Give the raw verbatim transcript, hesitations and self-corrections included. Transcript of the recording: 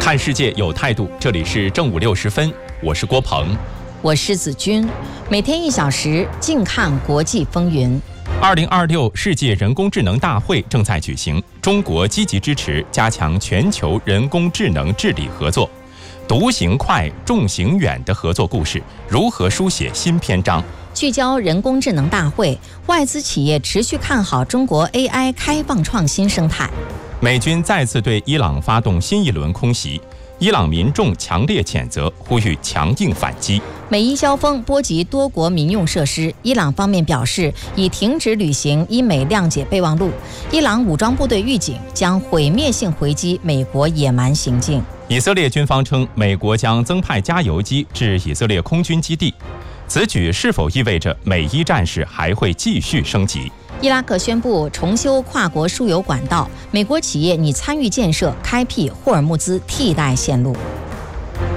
看世界有态度，这里是正午六时分，我是郭鹏， 我是子君，每天一小时，静看国际风云。 二零二六世界人工智能大会正在举行，中国积极支持加强全球人工智能治理合作。独行快，众行远的合作故事如何书写新篇章？ 聚焦人工智能大会，外资企业持续看好中国 A I 开放创新生态。 美军再次对伊朗发动新一轮空袭，伊朗民众强烈谴责，呼吁强硬反击。 美伊交锋波及多国民用设施，伊朗方面表示已停止履行伊美谅解备忘录。伊朗武装部队预警将毁灭性回击美国野蛮行径。 以色列军方称，美国将增派加油机至以色列空军基地，此举是否意味着美伊战事还会继续升级？ 伊拉克宣布重修跨国输油管道，美国企业拟参与建设，开辟霍尔木兹替代线路。